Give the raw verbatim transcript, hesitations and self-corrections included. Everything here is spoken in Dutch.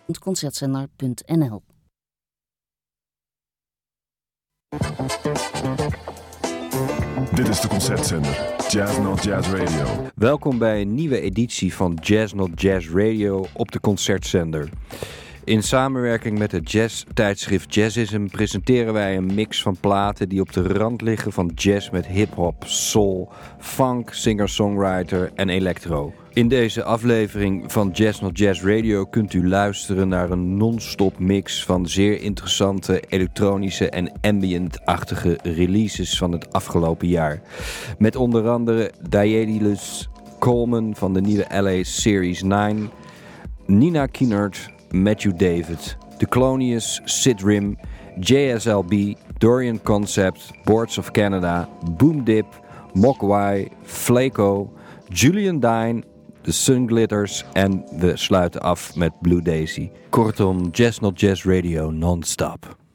concertzender punt n l. Dit is de Concertzender, Jazz Not Jazz Radio. Welkom bij een nieuwe editie van Jazz Not Jazz Radio op de Concertzender. In samenwerking met het jazz-tijdschrift Jazzism presenteren wij een mix van platen die op de rand liggen van jazz met hip-hop, soul, funk, singer-songwriter en electro. In deze aflevering van Jazz Not Jazz Radio kunt u luisteren naar een non-stop mix van zeer interessante elektronische en ambient-achtige releases van het afgelopen jaar. Met onder andere Daedalus Coleman van de nieuwe L A Series negen, Nina Kienert, Matthew David, The Clonius, Sid Rim, J S L B, Dorian Concept, Boards of Canada, Boom Dip, Mogwai, Flaco, Julian Dine, The Sun Glitters en we sluiten af met Blue Daisy. Kortom, Jazz Not Jazz Radio non-stop.